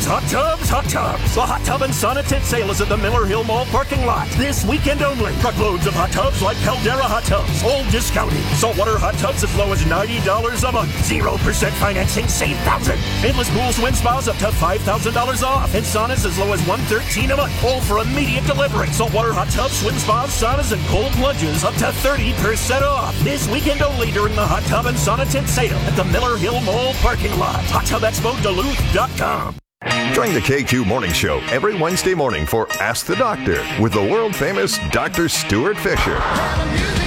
tubs, hot tubs, hot tubs. The Hot Tub and Sauna Tent sale is at the Miller Hill Mall parking lot. This weekend only. Truckloads of hot tubs like Caldera hot tubs. All discounted. Saltwater hot tubs as low as $90 a month. 0% financing, save thousands. Endless pools, wind spas up to $5,000 off. And saunas as low as $113 a month. All for immediate delivery. Saltwater hot tubs, swim spas, saunas, and cold plunges up to 30% off. This weekend only during the Hot Tub and Sauna Tent sale at the Miller Hill Mall parking lot. HotTubExpoDuluth.com. Join the KQ Morning Show every Wednesday morning for Ask the Doctor with the world-famous Dr. Stuart Fisher.